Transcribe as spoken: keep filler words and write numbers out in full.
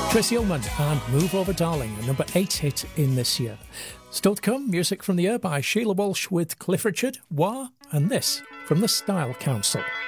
Tracy Ullman and Move Over Darling, a number eight hit in this year. Still to come, music from the year by Sheila Walsh with Cliff Richard, Wah, and this from the Style Council.